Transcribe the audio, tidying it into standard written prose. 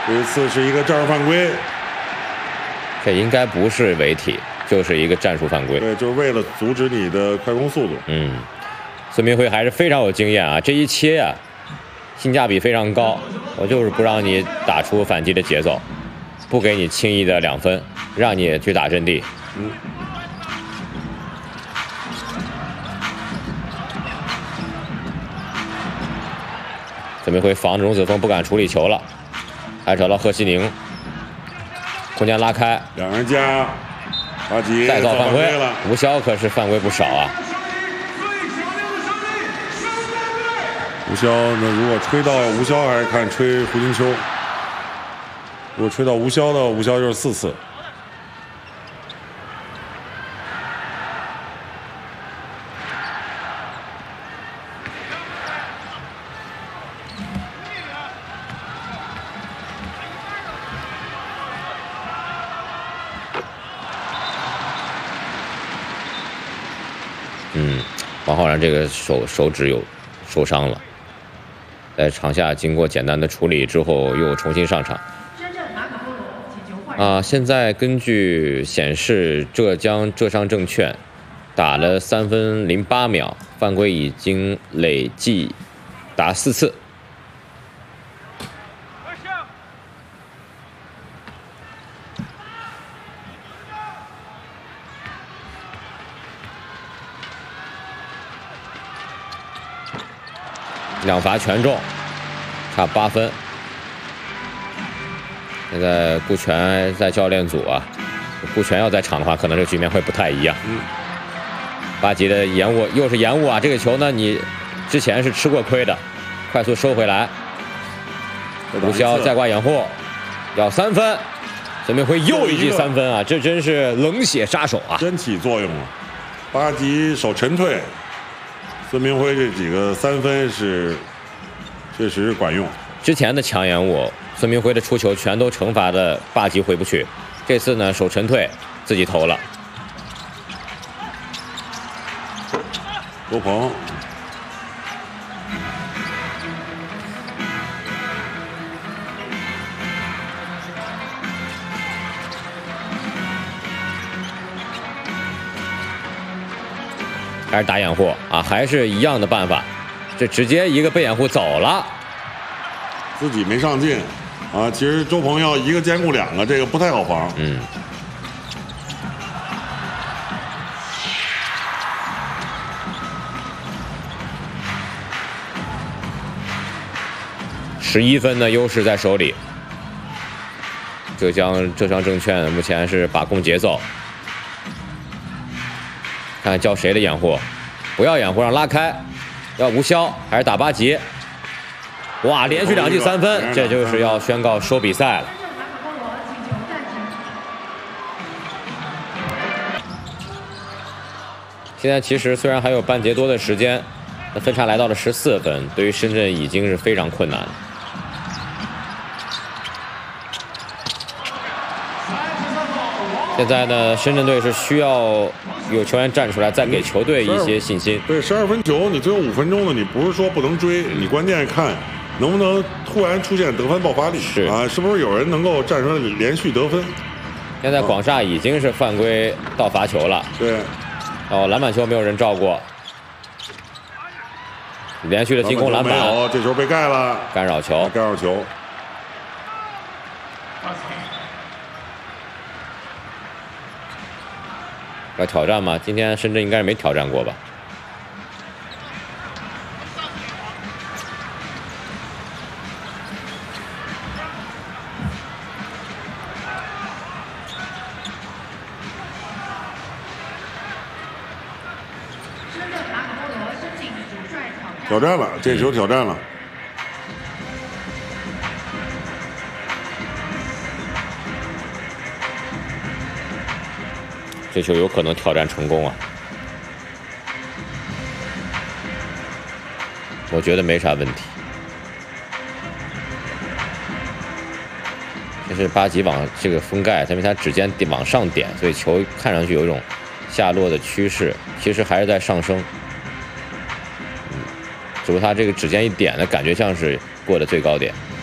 这次是一个战术犯规， 这应该不是违体，就是一个战术犯规。 对，就是为了阻止你的快攻速度。 孙明辉还是非常有经验啊，这一切啊，性价比非常高。我就是不让你打出反击的节奏，不给你轻易的2分，让你去打阵地。孙明辉防着荣子峰不敢处理球了，还找到贺西宁，空间拉开， 两人加，巴吉再造犯规了。 吴骁可是犯规不少啊。 吴骁，那如果吹到吴骁，还是看吹胡金秋。如果吹到吴骁的，吴骁就是4次。 王浩然这个手指有受伤了，在场下经过简单的处理之后，又重新上场。现在根据显示，浙商证券打了3分08秒，犯规已经累计达4次。2罚全中，差8分。现在顾全在教练组啊，顾全要在场的话，可能这个局面会不太一样。巴吉的延误又是延误啊！这个球呢，你之前是吃过亏的，快速收回来。吴骁再挂掩护，要3分。孙明辉又一记3分啊！这真是冷血杀手啊！ 真起作用了。巴吉手沉退，孙明辉这几个3分是确实管用。 之前的强延误，孙明辉的出球全都惩罚的巴吉回不去。这次呢，手沉退，自己投了。 周鹏， 还是打掩护啊，还是一样的办法，这直接一个被掩护走了。 自己没上进啊！其实周鹏要一个兼顾2个，这个不太好防。 11分的优势在手里。浙商证券目前是把控节奏，看叫谁的掩护，不要掩护，让拉开，要吴骁还是打巴吉？哇，连续2记3分，这就是要宣告收比赛了。现在其实虽然还有半节多的时间，那分差来到了14分，对于深圳已经是非常困难了。现在呢，深圳队是需要有球员站出来，再给球队一些信心。 对，12分球，你最后5分钟了，你不是说不能追，你关键看能不能突然出现得分爆发力。 是啊，是不是有人能够站出来连续得分？ 现在广厦已经是犯规到罚球了。 对。 篮板球没有人照顾，连续的进攻篮板， 没有，这球被盖了， 干扰球， 干扰球。 要挑战吗？今天深圳应该是没挑战过吧？ 挑战了，这球挑战了。 这球有可能挑战成功啊！我觉得没啥问题。这是巴吉往这个封盖，因为他指尖往上点，所以球看上去有一种下落的趋势，其实还是在上升。只不过他这个指尖一点的感觉像是过的最高点。